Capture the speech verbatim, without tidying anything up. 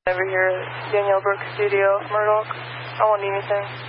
Over here, Danielle Brooks Studio, Murdoch. I won't need anything.